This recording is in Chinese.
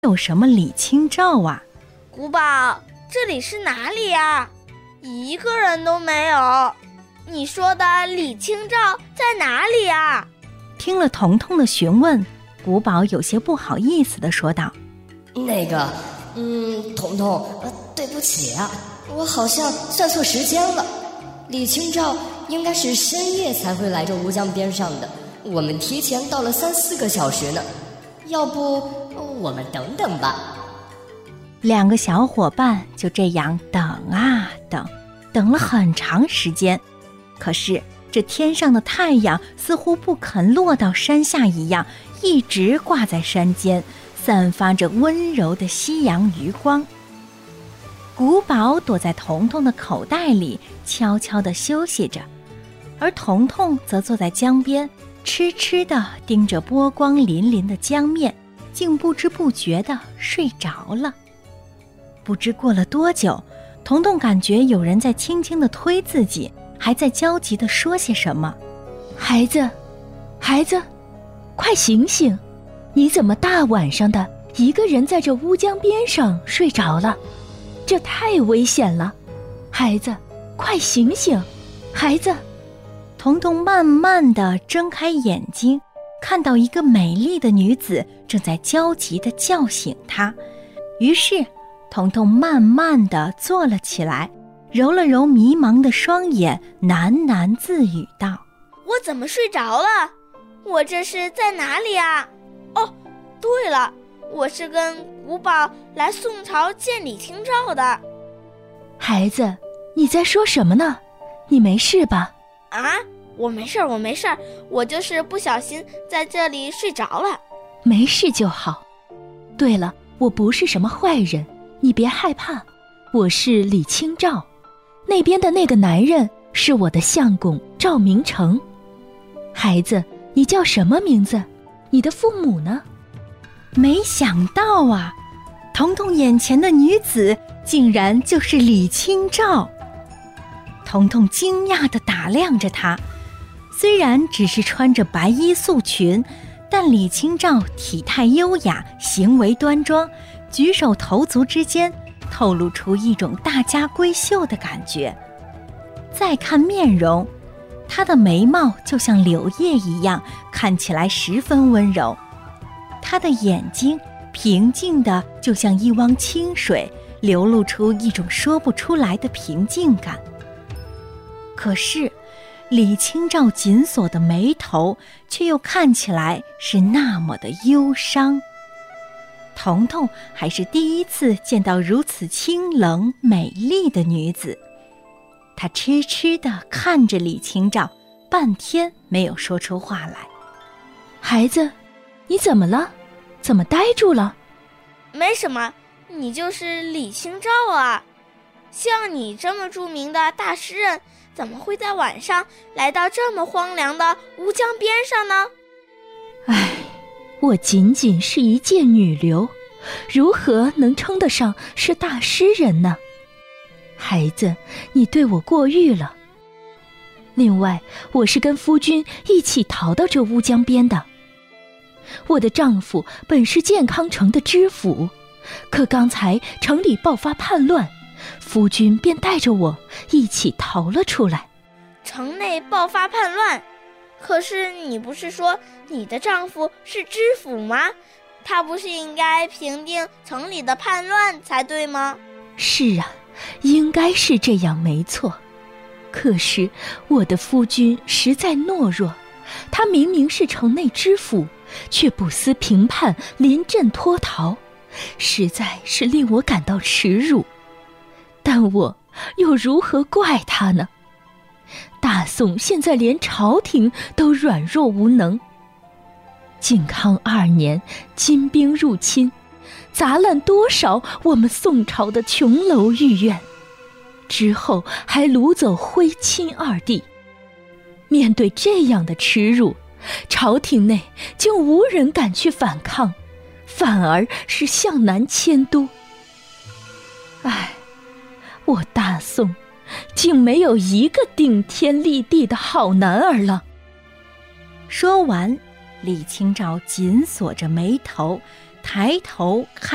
有什么李清照啊？ 古堡，这里是哪里呀？一个人都没有。你说的李清照在哪里呀？ 听了彤彤的询问，古堡有些不好意思地说道： 彤彤，对不起啊，我好像算错时间了。李清照应该是深夜才会来这吴江边上的，我们提前到了3-4个小时呢。要不我们等等吧。 2个小伙伴就这样等啊等了很长时间，可是这天上的太阳似乎不肯落到山下一样，一直挂在山间，散发着温柔的夕阳余光。古堡躲在彤彤的口袋里，悄悄地休息着，而彤彤则坐在江边，痴痴地盯着波光粼粼的江面，竟不知不觉地睡着了。不知过了多久，彤彤感觉有人在轻轻地推自己，还在焦急地说些什么。 孩子，快醒醒！你怎么大晚上的一个人在这乌江边上睡着了？这太危险了！孩子，快醒醒！孩子。 彤彤慢慢地睁开眼睛，看到一个美丽的女子正在焦急地叫醒她。于是彤彤慢慢地坐了起来，揉了揉迷茫的双眼，喃喃自语道： 我怎么睡着了？我这是在哪里啊？哦，对了，我是跟古堡来宋朝见李清照的。 孩子，你在说什么呢？你没事吧？ 啊，我没事，我就是不小心在这里睡着了。 没事就好。对了，我不是什么坏人，你别害怕，我是李清照。那边的那个男人是我的相公赵明诚。孩子，你叫什么名字？你的父母呢？ 没想到啊，彤彤眼前的女子竟然就是李清照。彤彤惊讶地打量着她，虽然只是穿着白衣素裙，但李清照体态优雅，行为端庄，举手投足之间透露出一种大家闺秀的感觉。再看面容，她的眉毛就像柳叶一样，看起来十分温柔。她的眼睛平静的就像一汪清水，流露出一种说不出来的平静感。可是李清照紧锁的眉头却又看起来是那么的忧伤。彤彤还是第一次见到如此清冷美丽的女子，她痴痴地看着李清照，半天没有说出话来。 孩子，你怎么了？怎么呆住了？ 没什么，你就是李清照啊。像你这么著名的大诗人，怎么会在晚上来到这么荒凉的乌江边上呢？ 我仅仅是一介女流，如何能称得上是大诗人呢？孩子，你对我过誉了。另外，我是跟夫君一起逃到这乌江边的。我的丈夫本是建康城的知府，可刚才城里爆发叛乱，夫君便带着我一起逃了出来。 城内爆发叛乱？可是你不是说你的丈夫是知府吗？他不是应该平定城里的叛乱才对吗？ 是啊，应该是这样没错。可是我的夫君实在懦弱，他明明是城内知府，却不思平叛，临阵脱逃，实在是令我感到耻辱。但我又如何怪他呢？大宋现在连朝廷都软弱无能。靖康2年，金兵入侵，砸烂多少我们宋朝的琼楼玉苑，之后还掳走徽钦2帝。面对这样的耻辱，朝廷内竟无人敢去反抗，反而是向南迁都。我大宋竟没有一个顶天立地的好男儿了。 说完，李清照紧锁着眉头，抬头看